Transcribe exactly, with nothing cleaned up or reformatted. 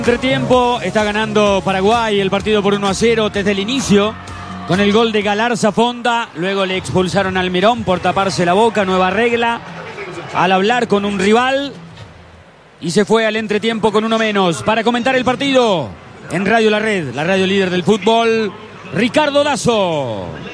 Entretiempo, está ganando Paraguay el partido por uno a cero desde el inicio, con el gol de Galarza Fonda. Luego le expulsaron al Almirón por taparse la boca, nueva regla, al hablar con un rival. Y se fue al entretiempo con uno menos. Para comentar el partido, en Radio La Red, la radio líder del fútbol, Ricardo Dazo.